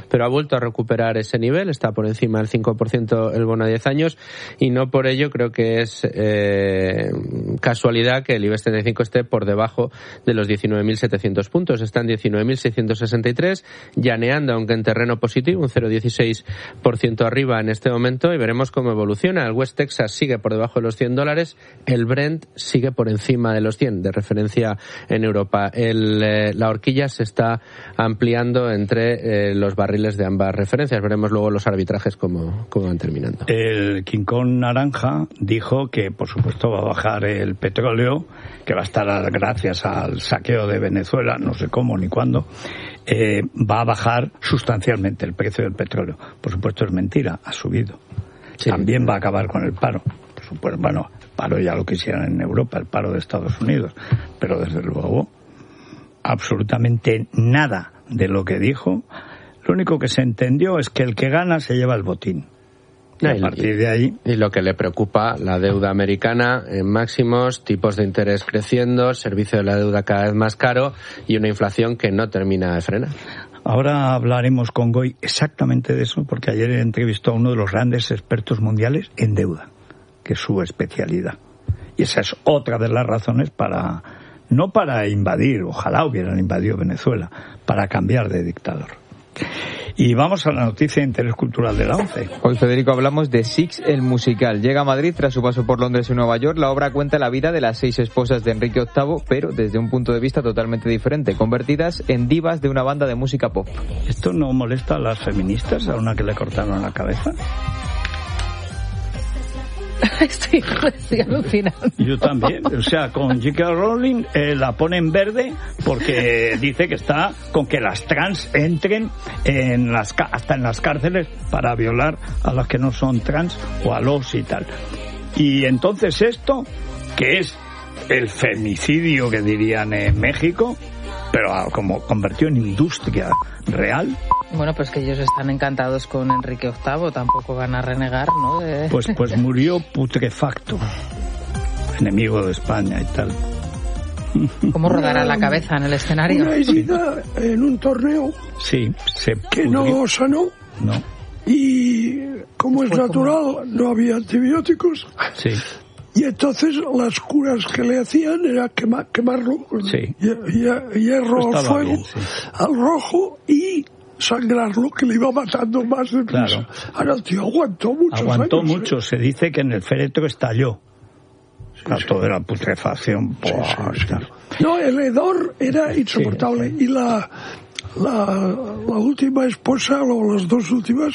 pero ha vuelto a recuperar ese nivel, está por encima del 5% el bono a 10 años, y no por ello creo que es casualidad que el IBEX 35 esté por debajo de los 19.700 puntos. Está en 19.663, llaneando, aunque en terreno positivo, un 0,16% arriba en este momento, y veremos cómo evoluciona. El West Texas sigue por debajo de los $100, el Brent sigue por encima de los 100, de referencia en Europa. La horquilla se está ampliando entre los barriles de ambas referencias. Veremos luego los arbitrajes cómo van terminando. El Quincón Naranja dijo que, por supuesto, va a bajar el petróleo, que va a estar gracias al saqueo de Venezuela, no sé cómo ni cuándo, va a bajar sustancialmente el precio del petróleo. Por supuesto es mentira, ha subido. Sí. También va a acabar con el paro. Por supuesto, bueno, el paro ya lo quisieran en Europa, el paro de Estados Unidos, pero desde luego absolutamente nada de lo que dijo. Lo único que se entendió es que el que gana se lleva el botín. Y a partir de ahí... Y lo que le preocupa, la deuda americana en máximos, tipos de interés creciendo, servicio de la deuda cada vez más caro y una inflación que no termina de frenar. Ahora hablaremos con Goy exactamente de eso, porque ayer entrevistó a uno de los grandes expertos mundiales en deuda, que es su especialidad. Y esa es otra de las razones para... No para invadir, ojalá hubieran invadido Venezuela, para cambiar de dictador. Y vamos a la noticia de interés cultural de la ONCE. Hoy, Federico, hablamos de Six, el musical. Llega a Madrid tras su paso por Londres y Nueva York. La obra cuenta la vida de las 6 esposas de Enrique VIII, pero desde un punto de vista totalmente diferente, convertidas en divas de una banda de música pop. ¿Esto no molesta a las feministas, a una que le cortaron la cabeza? Estoy alucinando. Yo también, o sea, con J.K. Rowling la pone en verde porque dice que está con que las trans entren hasta en las cárceles para violar a las que no son trans o a los y tal. Y entonces esto, que es el femicidio que dirían en México, pero como convertido en industria real. Bueno, pues que ellos están encantados con Enrique VIII, tampoco van a renegar, ¿no? Pues murió putrefacto, enemigo de España y tal. ¿Cómo rodará la cabeza en el escenario? Una herida en un torneo. Sí, que no sanó. No. Y como es natural, no había antibióticos. Sí. Y entonces las curas que le hacían era quemarlo con hierro al fuego, bien, sí, al rojo, y sangrarlo, que le iba matando más de prisa. Claro. Ahora el tío aguantó muchos años. Aguantó mucho, se dice que en el féretro estalló. Todo era putrefacción. No, el hedor era insoportable. Sí. Y la última esposa, o las dos últimas,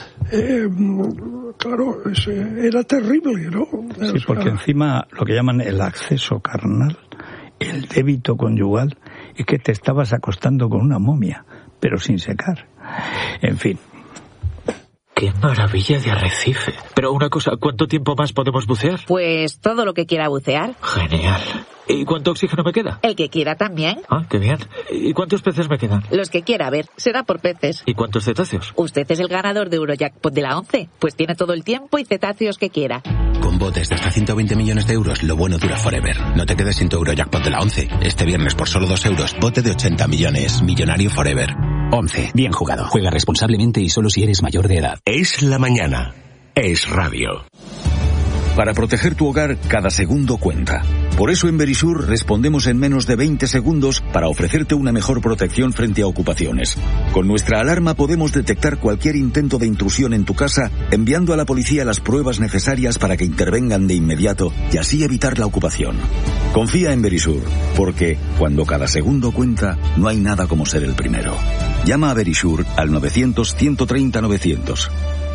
claro, era terrible, ¿no? Sí, porque encima lo que llaman el acceso carnal, el débito conyugal, es que te estabas acostando con una momia, pero sin secar. En fin. ¡Qué maravilla de arrecife! Pero una cosa, ¿cuánto tiempo más podemos bucear? Pues todo lo que quiera bucear. Genial. ¿Y cuánto oxígeno me queda? El que quiera también. Ah, qué bien. ¿Y cuántos peces me quedan? Los que quiera, a ver, será por peces. ¿Y cuántos cetáceos? Usted es el ganador de Eurojackpot de la ONCE, pues tiene todo el tiempo y cetáceos que quiera. Con botes de hasta 120 millones de euros, lo bueno dura forever. No te quedes sin tu Eurojackpot de la ONCE. Este viernes por solo 2 euros, bote de 80 millones. Millonario forever. 11. Bien jugado. Juega responsablemente y solo si eres mayor de edad. Es la mañana. Es radio. Para proteger tu hogar, cada segundo cuenta. Por eso en Verisur respondemos en menos de 20 segundos para ofrecerte una mejor protección frente a ocupaciones. Con nuestra alarma podemos detectar cualquier intento de intrusión en tu casa, enviando a la policía las pruebas necesarias para que intervengan de inmediato y así evitar la ocupación. Confía en Verisur, porque cuando cada segundo cuenta, no hay nada como ser el primero. Llama a Verisur al 900-130-900.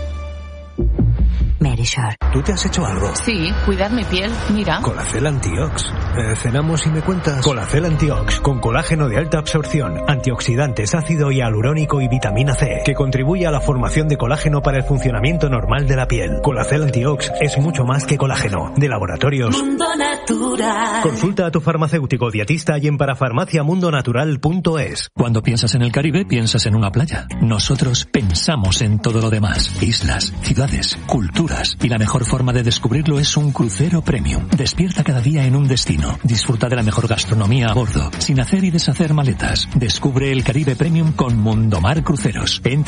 Verisur. ¿Tú te has hecho algo? Sí, cuidar mi piel, mira. Colacel Antiox. Cenamos y me cuentas. Colacel Antiox, con colágeno de alta absorción, antioxidantes, ácido hialurónico y vitamina C, que contribuye a la formación de colágeno para el funcionamiento normal de la piel. Colacel Antiox es mucho más que colágeno. De Laboratorios Mundo Natural. Consulta a tu farmacéutico dietista y en parafarmaciamundonatural.es. Cuando piensas en el Caribe, piensas en una playa. Nosotros pensamos en todo lo demás. Islas, ciudades, culturas. Y la mejor forma de descubrirlo es un crucero premium. Despierta cada día en un destino. Disfruta de la mejor gastronomía a bordo, sin hacer y deshacer maletas. Descubre el Caribe Premium con Mundomar Cruceros.